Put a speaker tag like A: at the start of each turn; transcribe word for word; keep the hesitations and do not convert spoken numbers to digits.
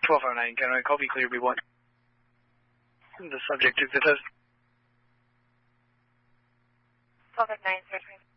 A: twelve oh nine, Gunway, copy, clear B one. The subject took the test.
B: twelve oh nine, search